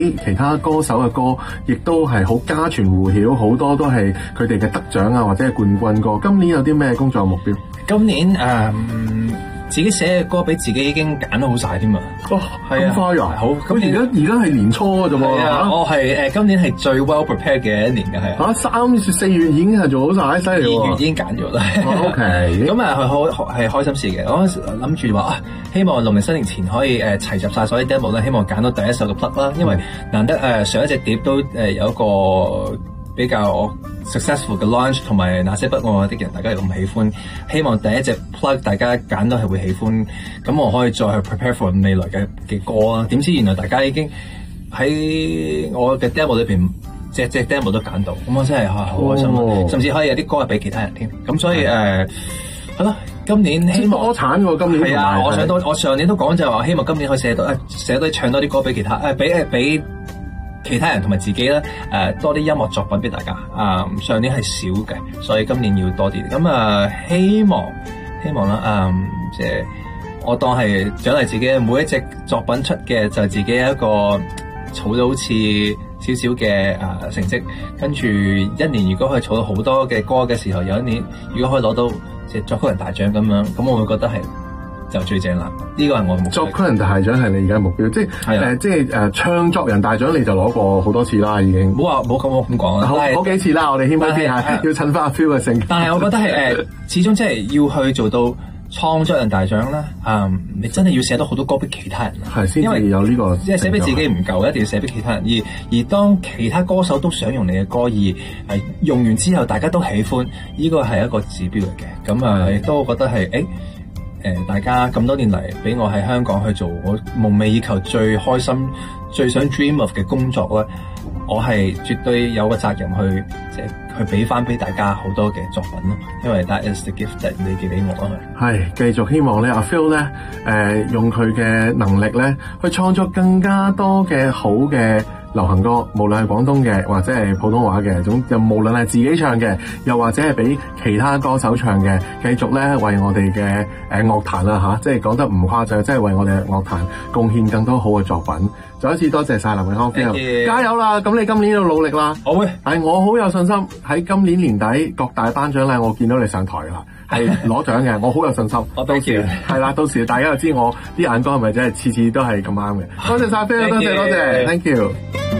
其他歌手嘅歌，亦都係好家傳戶曉，好多都係佢哋嘅得獎啊，或者係冠軍歌。今年有啲咩工作目標？ 今年自己寫嘅歌俾自己已經揀好晒添啊！ 哇，係啊，咁快啊！好，咁而家係年初嘅啫喎。 係啊，我係今年係最 well prepared 嘅一年嘅係。 3月4月已經係做好晒，犀利喎！ 2月已經揀咗啦。 OK， 咁係開心事嘅。我諗住話希望農曆新年前可以齊集晒所有 demo 啦，希望揀到第一首嘅 plug 啦，因為難得上一隻碟都有一個比較 successful 嘅 launch， 同埋那些不愛我的人大家又咁喜歡，希望第一隻 plug 大家揀都係會喜歡，咁我可以再去 prepare for 未來嘅歌啦。點知原來大家已經喺我嘅 demo 裏邊隻 demo 都揀到，咁我真係好開心，甚至可以有啲歌係俾其他人添。咁所以係咯，今年希望多產喎，今年係啊！ 我上年都講就係話希望今年可以寫多唱多啲歌俾其他俾其他人同埋自己咧，多啲音樂作品俾大家。上年係少嘅，所以今年要多啲。咁希望啦，即係我當係獎勵自己，每一隻作品出嘅就自己一個儲到好似少少嘅成績，跟住一年如果可以儲到好多嘅歌嘅時候，有一年如果可以攞到即係作曲人大獎咁樣，咁我會覺得係就最正啦！呢個係我嘅目標。作曲人大獎係你而家目標，即係唱作人大獎你就攞過好多次啦，已經。冇咁講啦， 好幾次啦，我哋謙卑啲嚇，要襯翻阿 Phil 嘅性。 但係我覺得係始終即係要去做到創作人大獎咧，你真係要寫到好多歌俾其他人， 係先至有呢個。 即係寫俾自己唔夠，一定要寫俾其他人。而當其他歌手都想用你嘅歌，而用完之後大家都喜歡，呢個係一個指標嚟嘅。咁亦都覺得係大家咁多年嚟俾我喺香港去做我夢寐以求最開心、最想 dream of 嘅工作咧，我係絕對有個責任去俾翻俾大家好多嘅作品咯，因為 that is the gift that 你寄俾我咯。 係繼續希望咧，阿 Phil 咧用佢嘅能力咧去創作更加多嘅好嘅流行歌，無論係廣東嘅或者係普通話嘅，又無論係自己唱嘅，又或者係俾其他歌手唱嘅，繼續咧為我哋嘅樂壇啦即係講得唔誇張，即係為我哋嘅樂壇貢獻更多好嘅作品。再一次多謝晒林永康 Phil， 加油啦！咁你今年要努力啦。我會，我好有信心喺今年年底各大頒獎禮，我見到你上台啦，係攞獎嘅，我好有信心。我到時係啦，到時大家就知我啲眼光係咪真係次次都係咁啱嘅。多謝晒 Phil， 多謝 ，Thank you。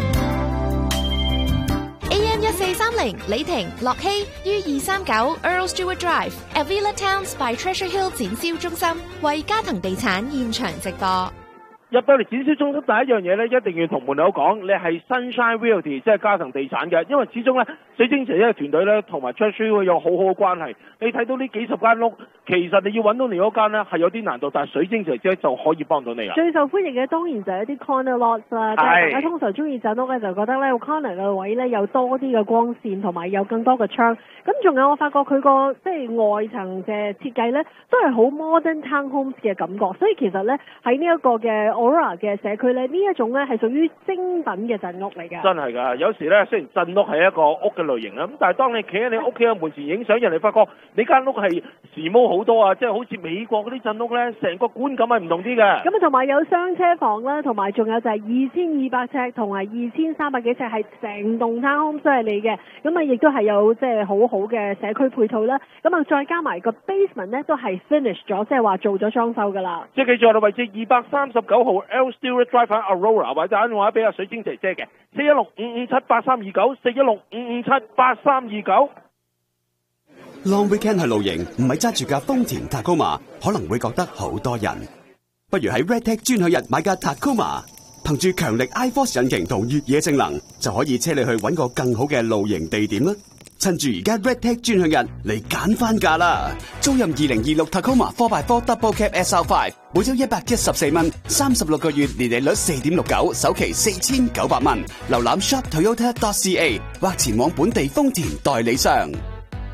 AM1430李婷、樂希於239 Earl Stewart Drive at Villa Towns by Treasure Hill 展銷中心為嘉騰地產現場直播。 入到嚟展銷中心第一樣嘢咧，一定要同門口講，你係 Sunshine Realty， 即係嘉騰地產嘅，因為始終咧水晶姐姐嘅團隊咧同埋 Treasure Hill 有好好嘅關係。你睇到呢幾十間屋，其實你要揾到你嗰間咧係有啲難度，但係水晶姐姐就可以幫到你啦。 最受歡迎嘅當然就係一啲 corner lots 啦，即係大家通常中意陣屋咧就覺得咧 corner 嘅位咧有多啲嘅光線同埋有更多嘅窗。咁仲有我發覺佢個即係外層嘅設計咧都係好 modern townhomes 嘅感覺，所以其實咧喺呢一個嘅 Aurora 嘅社區咧，呢一種咧係屬於精品嘅鎮屋嚟㗎。 真係㗎，有時咧雖然鎮屋係一個屋嘅類型啦，咁但係當你企喺你屋企嘅門前影相，人哋發覺你間屋係時髦好多啊！即係好似美國嗰啲鎮屋咧，成個觀感係唔同啲嘅。 咁啊，同埋有雙車房啦，同埋仲有就係2200尺同埋2300幾尺係成棟 townhome 都係你嘅。咁啊，亦都係有即係好好嘅社區配套啦。咁啊，再加埋個 basement 咧都係 finish 咗，即係話做咗裝修㗎啦。 即係記住我哋位置239號 Earl Stewart Drive Aurora， 或者打電話俾阿水晶姐姐嘅416-557-8329 416-557-8329。 Long weekend 去露營，唔係揸住架豐田 Tacoma， 可能會覺得好多人。不如喺 Redtech 專享日買架 Tacoma， 憑住強力 iForce 引擎同越野性能，就可以車你去揾個更好嘅露營地點啦。趁住而家 Redtech 專享日嚟揀翻價啦！租任2026 Tacoma 4x4 Double Cab SR5， 每周114蚊，36個月年利率 4.69%， 首期4900蚊。瀏覽 shop Toyota.ca 或前往本地豐田代理商。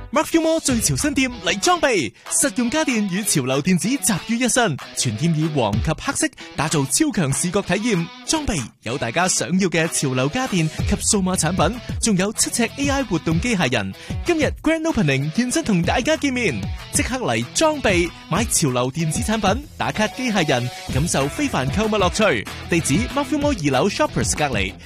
Mark More 最潮新店嚟裝備，實用家電與潮流電子集於一身，全店以黃及黑色打造超強視覺體驗。裝備有大家想要嘅潮流家電及數碼產品，仲有7尺 AI 活動機械人。今日 Grand Opening 現身同大家見面，即刻嚟裝備買潮流電子產品，打卡機械人，感受非凡購物樂趣。地址 Mark More 2樓 Shoppers 隔離。